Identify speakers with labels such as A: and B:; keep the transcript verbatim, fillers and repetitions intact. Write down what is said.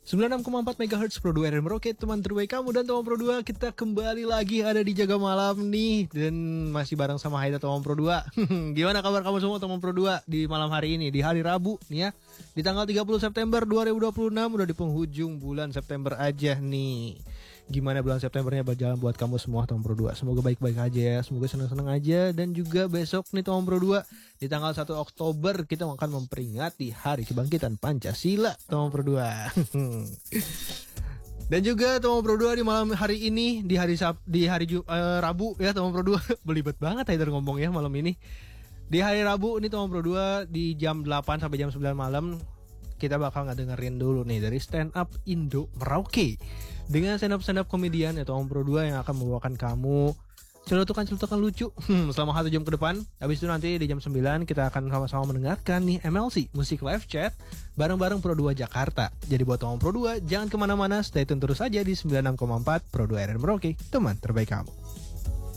A: sembilan puluh enam koma empat megahertz Pro dua R R Merauke, teman terbaik kamu. Dan teman Pro dua, kita kembali lagi ada di Jaga Malam nih. Dan masih bareng sama Haida teman Pro dua. Gimana kabar kamu semua teman Pro dua di malam hari ini, di hari Rabu nih ya, di tanggal tiga puluh September dua ribu dua puluh enam. Udah di penghujung bulan September aja nih. Gimana bulan Septembernya berjalan buat kamu semua teman Pro dua? Semoga baik-baik aja ya, semoga senang-senang aja. Dan juga besok nih teman Pro dua, di tanggal satu Oktober kita akan memperingati Hari Kebangkitan Pancasila teman Pro dua. Dan juga teman Pro dua di malam hari ini, di hari Sab di hari Ju uh, Rabu ya teman Pro dua. Belibet banget Haidar ngomong ya malam ini. Di hari Rabu ini teman Pro dua di jam delapan sampai jam sembilan malam kita bakal ngedengerin dulu nih dari Stand Up Indo Merauke dengan stand up stand up komedian atau Om Pro dua yang akan membawakan kamu celutukan-celutukan lucu hmm, selama satu jam ke depan. Habis itu nanti di jam sembilan kita akan sama-sama mendengarkan nih M L C Musik Live Chat bareng-bareng Pro dua Jakarta. Jadi buat Om Pro dua jangan kemana-mana, stay tune terus aja di sembilan puluh enam koma empat Pro dua R R Merauke, teman terbaik kamu.